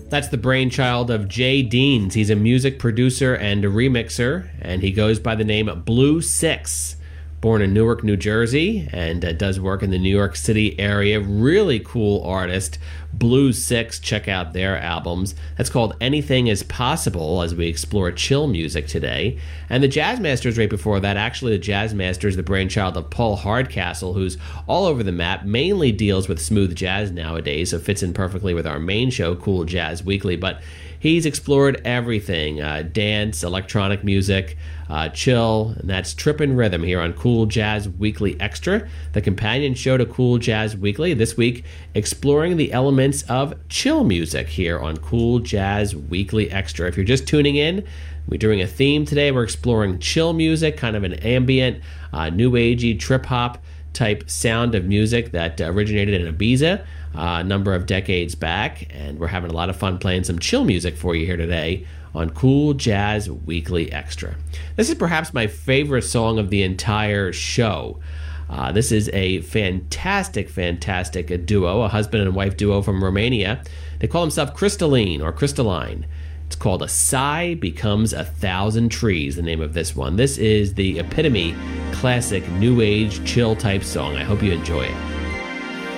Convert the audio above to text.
That's the brainchild of Jay Deans. He's a music producer and a remixer, and he goes by the name Blue Six. Born in Newark, New Jersey, and does work in the New York City area. Really cool artist. Blue Six, check out their albums. That's called Anything Is Possible, as we explore chill music today. And the Jazz Masters right before that, actually the Jazz Masters, the brainchild of Paul Hardcastle, who's all over the map, mainly deals with smooth jazz nowadays, so fits in perfectly with our main show, Cool Jazz Weekly, but he's explored everything, dance, electronic music, chill, and that's Trippin' Rhythm here on Cool Jazz Weekly Extra, the companion show to Cool Jazz Weekly. This week, exploring the elements of chill music here on Cool Jazz Weekly Extra. If you're just tuning in, we're doing a theme today. We're exploring chill music, kind of an ambient, new agey, trip-hop type sound of music that originated in Ibiza a number of decades back, and we're having a lot of fun playing some chill music for you here today on Cool Jazz Weekly Extra. This is perhaps my favorite song of the entire show. This is a fantastic duo, a husband and wife duo from Romania. They call themselves Crystalline or Crystalline. It's called A Sigh Becomes 1,000 Trees, the name of this one. This is the epitome classic new age chill type song. I hope you enjoy it.